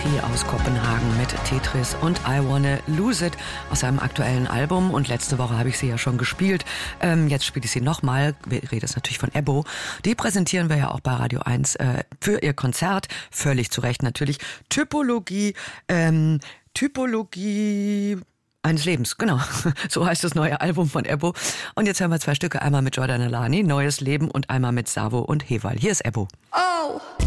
Avicii aus Kopenhagen mit Tetris und I Wanna Lose It aus seinem aktuellen Album. Und letzte Woche habe ich sie ja schon gespielt. Jetzt spiele ich sie nochmal. Wir reden jetzt natürlich von Ebbo. Die präsentieren wir ja auch bei Radio 1 für ihr Konzert. Völlig zu Recht natürlich. Typologie eines Lebens, genau. So heißt das neue Album von Ebbo. Und jetzt hören wir 2 Stücke. Einmal mit Jordan Alani, Neues Leben, und einmal mit Savo und Hewal. Hier ist Ebbo. Oh!